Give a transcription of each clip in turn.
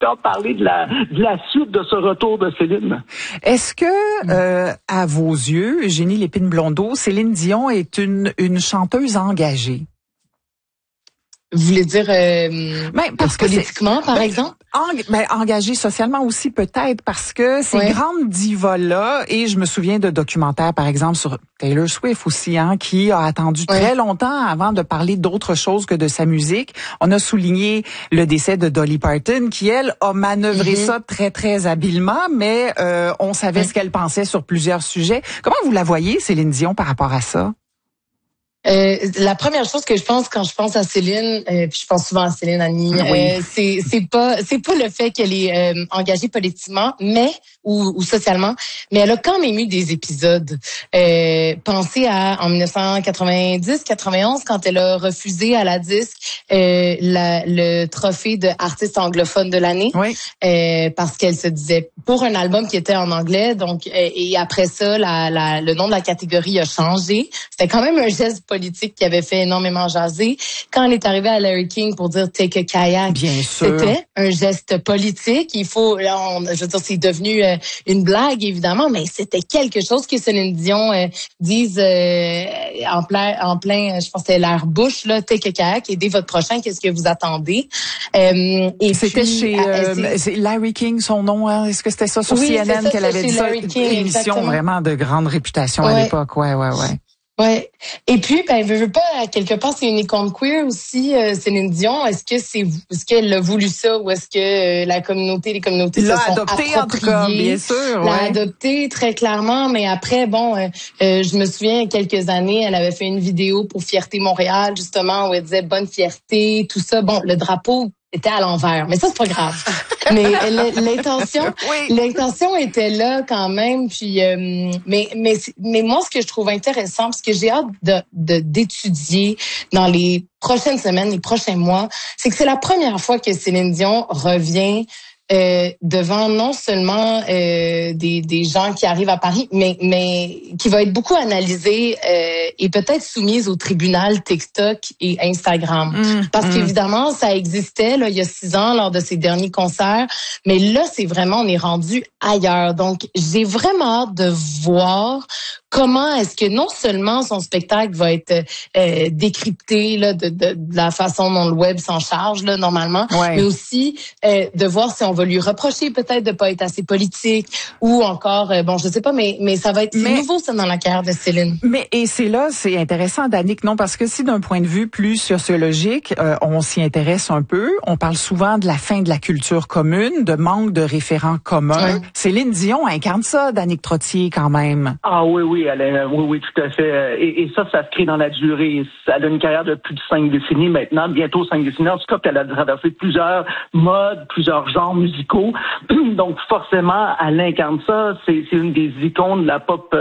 parler de la suite de ce retour de Céline. Est-ce que, à vos yeux, Génie Lépine-Blondeau, Céline Dion est une chanteuse engagée? Vous voulez dire parce que politiquement, par exemple? Engagée socialement aussi peut-être, parce que ces grandes divas-là, et je me souviens de documentaires, par exemple, sur Taylor Swift aussi, qui a attendu très longtemps avant de parler d'autre chose que de sa musique. On a souligné le décès de Dolly Parton, qui, elle, a manœuvré ça très, très habilement, mais on savait ce qu'elle pensait sur plusieurs sujets. Comment vous la voyez, Céline Dion, par rapport à ça? La première chose que je pense quand je pense à Céline, puis je pense souvent à Céline Annie, c'est pas le fait qu'elle est engagée politiquement, mais ou socialement, mais elle a quand même eu des épisodes. Pensez à en 1990-91 quand elle a refusé à la disque le trophée de artiste anglophone de l'année, parce qu'elle se disait pour un album qui était en anglais, donc et après ça le nom de la catégorie a changé. C'était quand même un geste politique qui avait fait énormément jaser. Quand elle est arrivée à Larry King pour dire Take a Kayak, c'était un geste politique. Je veux dire, c'est devenu une blague évidemment, mais c'était quelque chose que Céline Dion dise en plein, je pense que c'était l'air bouche là, Take a Kayak, aidez votre prochain, qu'est-ce que vous attendez? Et c'était chez c'est Larry King son nom, Est-ce que c'était ça sur CNN qu'elle avait dit ça? Une émission vraiment de grande réputation à l'époque, ouais. Ouais. Et puis, veut pas, quelque part, c'est une icône queer aussi, Céline Dion. Est-ce qu'elle a voulu ça ou est-ce que les communautés se sont adopté, en tout cas, bien sûr. L'a adopté très clairement, mais après, je me souviens, il y a quelques années, elle avait fait une vidéo pour Fierté Montréal, justement, où elle disait bonne fierté, tout ça. Bon, le drapeau était à l'envers, mais ça c'est pas grave. Mais l'intention était là quand même. Puis mais moi ce que je trouve intéressant, parce que j'ai hâte d'étudier dans les prochaines semaines, les prochains mois, c'est que c'est la première fois que Céline Dion revient devant non seulement des gens qui arrivent à Paris, mais qui va être beaucoup analysée et peut-être soumise au tribunal TikTok et Instagram. Parce qu'évidemment, ça existait là, il y a 6 ans lors de ses derniers concerts, mais là, c'est vraiment, on est rendu ailleurs. Donc, j'ai vraiment hâte de voir comment est-ce que non seulement son spectacle va être décrypté là, de la façon dont le web s'en charge là, normalement, mais aussi de voir si on va lui reprocher peut-être de pas être assez politique ou encore, je sais pas, mais ça va être nouveau ça dans la carrière de Céline. Mais et c'est intéressant, Danick, non, parce que si d'un point de vue plus sociologique, on s'y intéresse un peu, on parle souvent de la fin de la culture commune, de manque de référents communs. Céline Dion incarne ça, Danick Trottier, quand même. Ah oui, oui, tout à fait. Et ça s'inscrit dans la durée. Elle a une carrière de plus de 5 décennies maintenant, bientôt 5 décennies. En tout cas, elle a traversé plusieurs modes, plusieurs genres musicaux. Donc forcément, elle incarne ça. C'est une des icônes de la pop,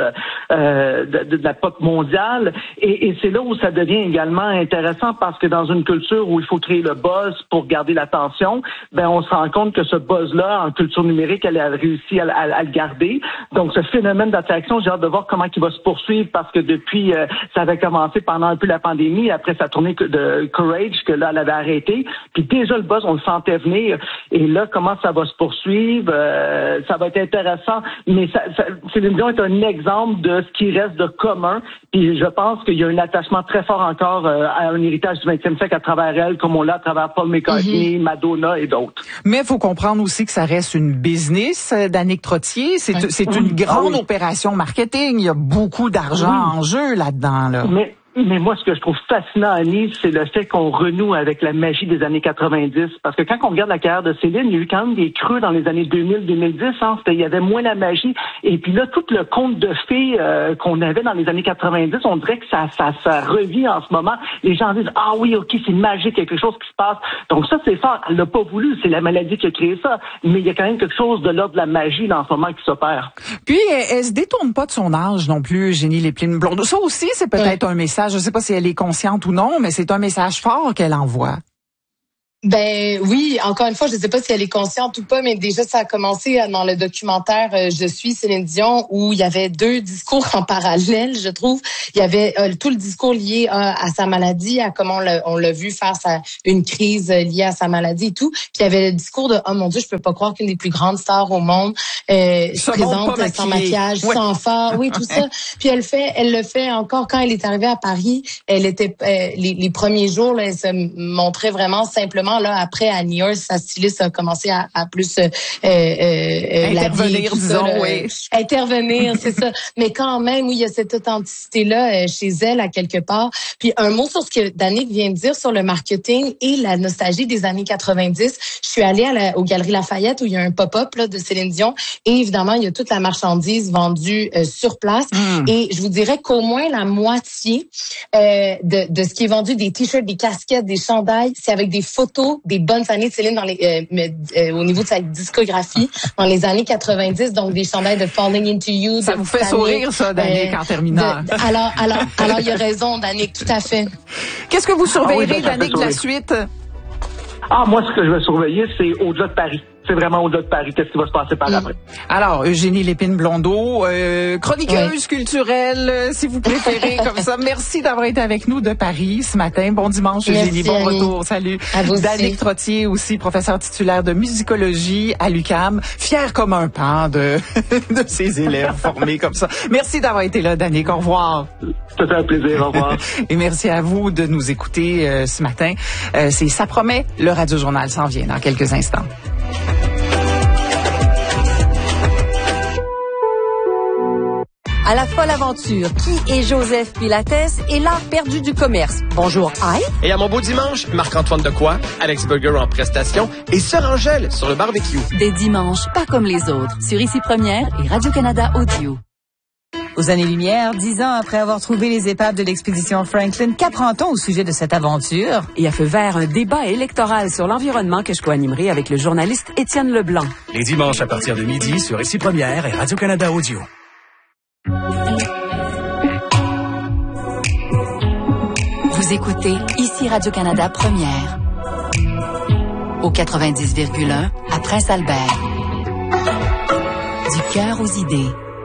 de la pop mondiale. Et c'est là où ça devient également intéressant parce que dans une culture où il faut créer le buzz pour garder l'attention, on se rend compte que ce buzz-là, en culture numérique, elle a réussi à le garder. Donc ce phénomène d'attraction, j'ai hâte de voir comment il va se poursuivre parce que depuis, ça avait commencé pendant un peu la pandémie, après sa tournée de Courage, que là, elle avait arrêté. Puis déjà, le buzz, on le sentait venir. Et là, comment ça va se poursuivre? Ça va être intéressant. Mais Céline Dion est un exemple de ce qui reste de commun. Puis je pense qu'il y a un attachement très fort encore à un héritage du 20e siècle à travers elle, comme on l'a à travers Paul McCartney, Madonna et d'autres. Mais il faut comprendre aussi que ça reste une business, Danick Trottier. C'est une grande opération marketing. Il y a beaucoup d'argent en jeu là-dedans, là. Mais moi, ce que je trouve fascinant, Annie, c'est le fait qu'on renoue avec la magie des années 90. Parce que quand on regarde la carrière de Céline, il y a eu quand même des creux dans les années 2000-2010. Il y avait moins la magie. Et puis là, tout le conte de fées qu'on avait dans les années 90, on dirait que ça revit en ce moment. Les gens disent, ah oui, ok, c'est magique, quelque chose qui se passe. Donc ça, c'est fort. Elle l'a pas voulu. C'est la maladie qui a créé ça. Mais il y a quand même quelque chose de l'ordre de la magie là, en ce moment qui s'opère. Puis, elle se détourne pas de son âge non plus, Génie Lépine-Blondeau. Ça aussi, c'est peut-être un message. Je sais pas si elle est consciente ou non, mais c'est un message fort qu'elle envoie. Ben oui, encore une fois, je ne sais pas si elle est consciente ou pas, mais déjà ça a commencé dans le documentaire Je suis Céline Dion, où il y avait 2 discours en parallèle, je trouve. Il y avait tout le discours lié à sa maladie, à comment on l'a vu faire une crise liée à sa maladie et tout. Puis il y avait le discours de oh mon Dieu, je peux pas croire qu'une des plus grandes stars au monde se présente sans maquillage, sans fard, oui tout ça. Puis elle le fait encore quand elle est arrivée à Paris. Elle était les premiers jours, là, elle se montrait vraiment simplement. Là, après, à New York, sa styliste a commencé à plus intervenir, disons, oui. Intervenir, c'est ça. Mais quand même, oui, il y a cette authenticité-là chez elle, à quelque part. Puis un mot sur ce que Danick vient de dire sur le marketing et la nostalgie des années 90. Je suis allée aux Galeries Lafayette où il y a un pop-up là, de Céline Dion. Et évidemment, il y a toute la marchandise vendue sur place. Et je vous dirais qu'au moins la moitié de ce qui est vendu, des t-shirts, des casquettes, des chandails, c'est avec des photos des bonnes années de Céline au niveau de sa discographie dans les années 90, donc des chandails de Falling Into You. Ça vous fait sourire, ça, Danick, en terminant. Alors, il y a raison, Danick, tout à fait. Qu'est-ce que vous surveillerez, Danick, de la suite? Moi, ce que je vais surveiller, c'est au-delà de Paris. C'est vraiment au-delà de Paris. Qu'est-ce qui va se passer par après? Alors, Eugénie Lépine-Blondeau, chroniqueuse culturelle, si vous préférez, comme ça. Merci d'avoir été avec nous de Paris ce matin. Bon dimanche, Eugénie. Bon retour. Salut. Danick Trottier, aussi professeur titulaire de musicologie à l'UQAM. Fier comme un pan de ses élèves formés comme ça. Merci d'avoir été là, Danick. Au revoir. Ça fait un plaisir. Au revoir. Et merci à vous de nous écouter ce matin. Ça promet. Le Radio Journal s'en vient dans quelques instants. À la folle aventure, qui est Joseph Pilates et l'art perdu du commerce? Bonjour, Aïe. Et à mon beau dimanche, Marc-Antoine Decoy, Alex Burger en prestation et Sœur Angèle sur le barbecue. Des dimanches pas comme les autres, sur Ici Première et Radio-Canada Audio. Aux années-lumière, 10 ans après avoir trouvé les épaves de l'expédition Franklin, qu'apprend-on au sujet de cette aventure? Et à feu vert, un débat électoral sur l'environnement que je co-animerai avec le journaliste Étienne Leblanc. Les dimanches à partir de midi sur Ici Première et Radio-Canada Audio. Vous écoutez Ici Radio-Canada Première. Au 90,1 à Prince-Albert. Du cœur aux idées.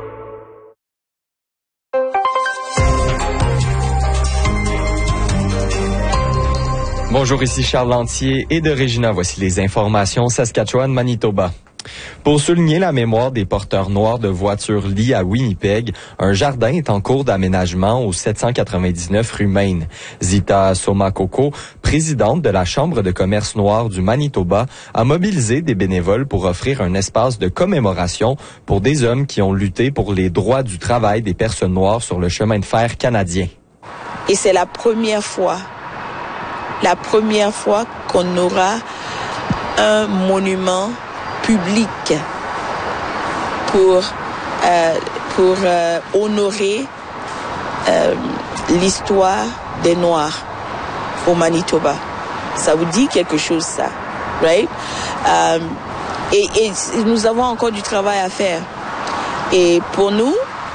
Bonjour, ici Charles Lantier et de Regina. Voici les informations Saskatchewan-Manitoba. Pour souligner la mémoire des porteurs noirs de voitures Lee à Winnipeg, un jardin est en cours d'aménagement au 799 rue Main. Zita Somakoko, présidente de la Chambre de commerce noire du Manitoba, a mobilisé des bénévoles pour offrir un espace de commémoration pour des hommes qui ont lutté pour les droits du travail des personnes noires sur le chemin de fer canadien. Et c'est la première fois qu'on aura un monument public pour honorer l'histoire des Noirs au Manitoba. Ça vous dit quelque chose, ça, right? Et nous avons encore du travail à faire. Et pour nous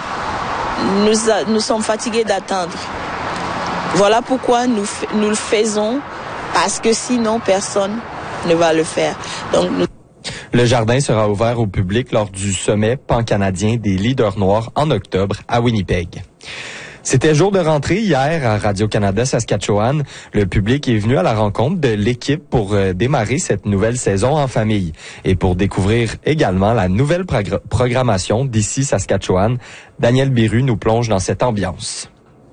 sommes fatigués d'attendre. Voilà pourquoi nous le faisons, parce que sinon personne ne va le faire. Donc Le jardin sera ouvert au public lors du sommet pan-canadien des leaders noirs en octobre à Winnipeg. C'était jour de rentrée hier à Radio-Canada Saskatchewan. Le public est venu à la rencontre de l'équipe pour démarrer cette nouvelle saison en famille. Et pour découvrir également la nouvelle programmation d'ici Saskatchewan, Daniel Biru nous plonge dans cette ambiance.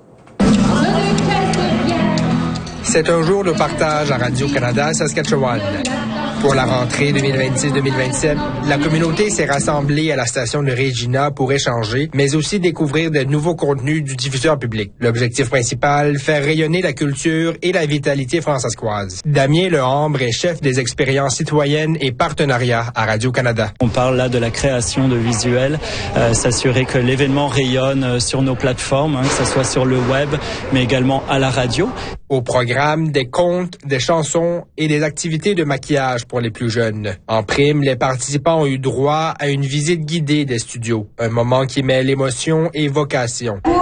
C'est un jour de partage à Radio-Canada Saskatchewan. Pour la rentrée 2026-2027, la communauté s'est rassemblée à la station de Regina pour échanger, mais aussi découvrir de nouveaux contenus du diffuseur public. L'objectif principal, faire rayonner la culture et la vitalité fransaskoise. Damien Lehambre est chef des expériences citoyennes et partenariats à Radio-Canada. On parle là de la création de visuels, s'assurer que l'événement rayonne sur nos plateformes, que ce soit sur le web, mais également à la radio. Au programme, des contes, des chansons et des activités de maquillage pour les plus jeunes. En prime, les participants ont eu droit à une visite guidée des studios, un moment qui mêle émotion et vocation.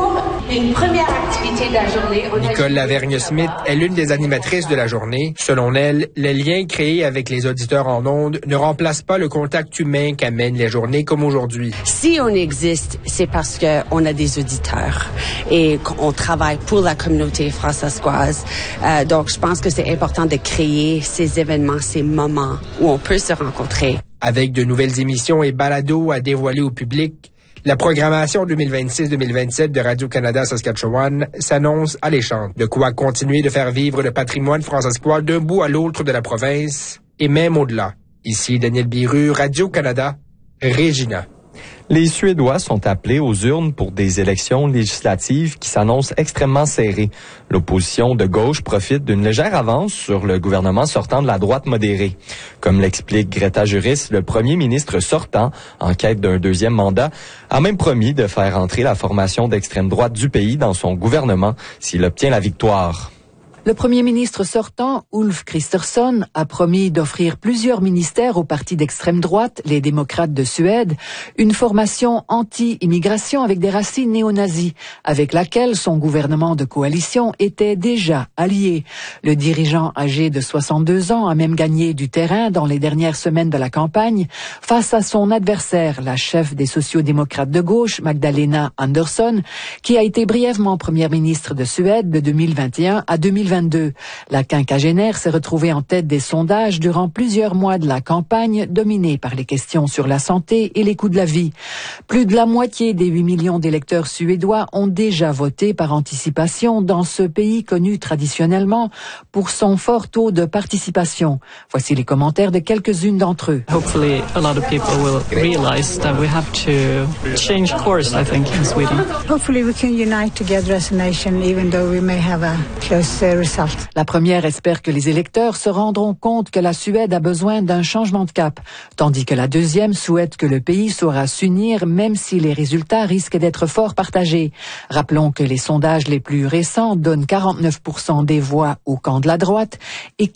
une première activité de la journée. Nicole Lavergne-Smith est l'une des animatrices de la journée. Selon elle, les liens créés avec les auditeurs en ondes ne remplacent pas le contact humain qu'amènent les journées comme aujourd'hui. Si on existe, c'est parce qu'on a des auditeurs et qu'on travaille pour la communauté françaiscoise. Donc, je pense que c'est important de créer ces événements, ces moments où on peut se rencontrer. Avec de nouvelles émissions et balados à dévoiler au public, la programmation 2026-2027 de Radio-Canada Saskatchewan s'annonce alléchante. De quoi continuer de faire vivre le patrimoine françaiscois d'un bout à l'autre de la province et même au-delà. Ici Daniel Biru, Radio-Canada, Regina. Les Suédois sont appelés aux urnes pour des élections législatives qui s'annoncent extrêmement serrées. L'opposition de gauche profite d'une légère avance sur le gouvernement sortant de la droite modérée. Comme l'explique Greta Juris, le premier ministre sortant, en quête d'un deuxième mandat, a même promis de faire entrer la formation d'extrême droite du pays dans son gouvernement s'il obtient la victoire. Le premier ministre sortant, Ulf Kristersson, a promis d'offrir plusieurs ministères au parti d'extrême droite, les démocrates de Suède, une formation anti-immigration avec des racines néo-nazis, avec laquelle son gouvernement de coalition était déjà allié. Le dirigeant âgé de 62 ans a même gagné du terrain dans les dernières semaines de la campagne face à son adversaire, la chef des sociaux-démocrates de gauche, Magdalena Andersson, qui a été brièvement première ministre de Suède de 2021 à 2022. La quinquagénaire s'est retrouvée en tête des sondages durant plusieurs mois de la campagne, dominée par les questions sur la santé et les coûts de la vie. Plus de la moitié des 8 millions d'électeurs suédois ont déjà voté par anticipation dans ce pays connu traditionnellement pour son fort taux de participation. Voici les commentaires de quelques-unes d'entre eux. Hopefully a lot of people will realize that we have to change course, I think, in Sweden. Hopefully we can unite together as a nation, even though we may have a close result. La première espère que les électeurs se rendront compte que la Suède a besoin d'un changement de cap, tandis que la deuxième souhaite que le pays saura s'unir même si les résultats risquent d'être fort partagés. Rappelons que les sondages les plus récents donnent 49% des voix au camp de la droite et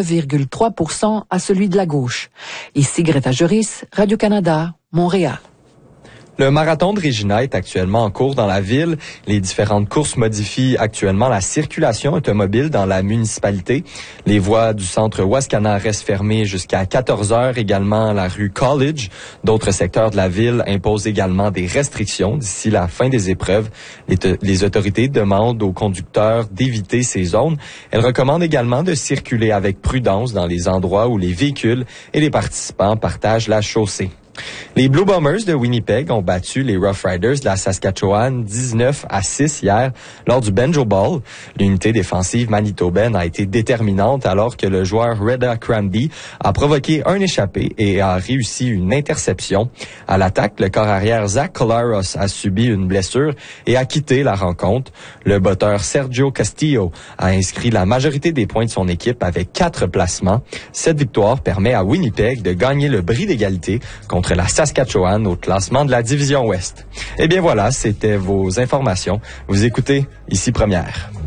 49,3% à celui de la gauche. Ici Greta Juris, Radio-Canada, Montréal. Le marathon de Regina est actuellement en cours dans la ville. Les différentes courses modifient actuellement la circulation automobile dans la municipalité. Les voies du centre Wascana restent fermées jusqu'à 14 heures. Également, la rue College. D'autres secteurs de la ville imposent également des restrictions d'ici la fin des épreuves. Les autorités demandent aux conducteurs d'éviter ces zones. Elles recommandent également de circuler avec prudence dans les endroits où les véhicules et les participants partagent la chaussée. Les Blue Bombers de Winnipeg ont battu les Rough Riders de la Saskatchewan 19-6 hier lors du Banjo Ball. L'unité défensive manitobaine a été déterminante alors que le joueur Reda Cranby a provoqué un échappé et a réussi une interception. À l'attaque, le corps arrière Zach Collaros a subi une blessure et a quitté la rencontre. Le botteur Sergio Castillo a inscrit la majorité des points de son équipe avec 4 placements. Cette victoire permet à Winnipeg de gagner le bris d'égalité contre la Saskatchewan au classement de la Division Ouest. Eh bien voilà, c'était vos informations. Vous écoutez Ici Première.